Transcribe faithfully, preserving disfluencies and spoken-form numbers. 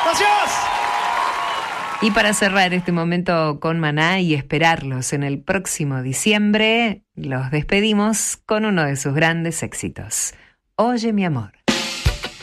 ¡Gracias! Y para cerrar este momento con Maná y esperarlos en el próximo diciembre, los despedimos con uno de sus grandes éxitos. Oye, mi amor.